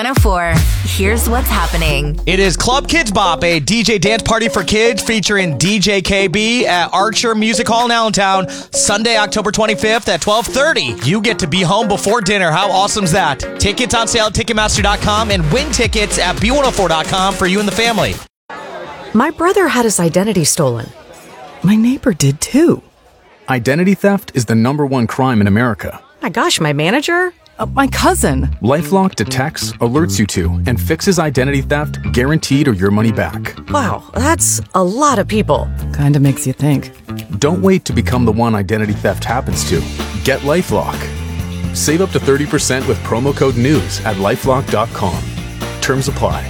104. Here's what's happening. It is Club Kids Bop, a DJ dance party for kids featuring DJ KB at Archer Music Hall in Allentown, Sunday, October 25th at 12:30. You get to be home before dinner. How awesome is that? Tickets on sale at Ticketmaster.com and win tickets at B104.com for you and the family. My brother had his identity stolen. My neighbor did too. Identity theft is the #1 crime in America. My gosh, my manager? My cousin. LifeLock detects, alerts you to, and fixes identity theft guaranteed or your money back. Wow, that's a lot of people. Kinda makes you think. Don't wait to become the one identity theft happens to. Get LifeLock. Save up to 30% with promo code NEWS at LifeLock.com. Terms apply.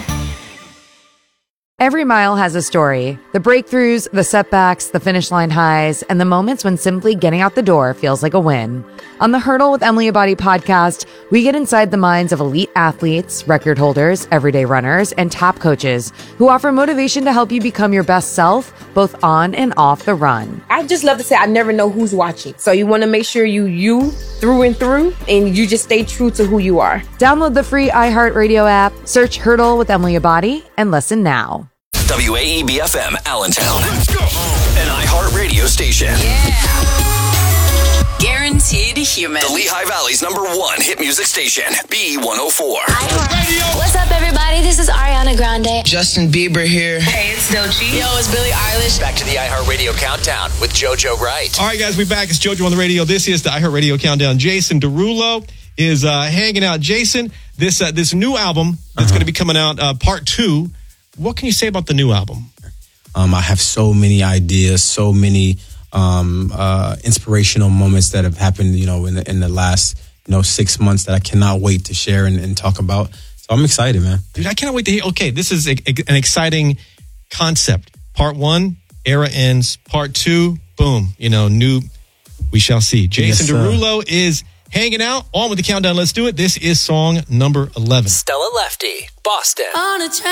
Every mile has a story. The breakthroughs, the setbacks, the finish line highs, and the moments when simply getting out the door feels like a win. On the Hurdle with Emily Abadi podcast, we get inside the minds of elite athletes, record holders, everyday runners, and top coaches who offer motivation to help you become your best self, both on and off the run. I just love to say I never know who's watching. So you want to make sure you through and through, and you just stay true to who you are. Download the free iHeartRadio app, search Hurdle with Emily Abadi, and listen now. WAEB-FM Allentown. Let's go. An iHeart radio station. Yeah. Guaranteed human. The Lehigh Valley's #1 hit music station, B104. What's up, everybody? This is Ariana Grande. Justin Bieber here. Hey, it's Doechii. Yo, it's Billie Eilish. Back to the iHeart Radio Countdown with JoJo Wright. All right, guys, we're back. It's JoJo on the radio. This is the iHeart Radio Countdown. Jason Derulo is hanging out. Jason, this new album that's going to be coming out, part 2. What can you say about the new album? I have so many ideas, so many inspirational moments that have happened, in the last, 6 months that I cannot wait to share and talk about. So I'm excited, man. Dude, I cannot wait to hear. Okay, this is an exciting concept. Part 1, era ends. Part 2, boom, new. We shall see. Jason Derulo is hanging out on with the countdown. Let's do it. This is song number 11. Stella Lefty, Boston. On a